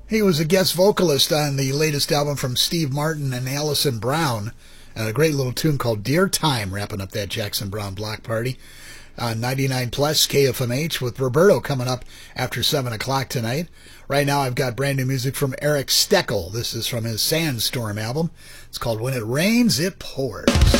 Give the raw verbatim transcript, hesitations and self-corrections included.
He was a guest vocalist on the latest album from Steve Martin and Alison Brown. And a great little tune called Dear Time, wrapping up that Jackson Browne block party. On ninety-nine plus K F M H with Roberto coming up after seven o'clock tonight. Right now I've got brand new music from Eric Steckel. This is from his Sandstorm album. It's called When It Rains, It Pours.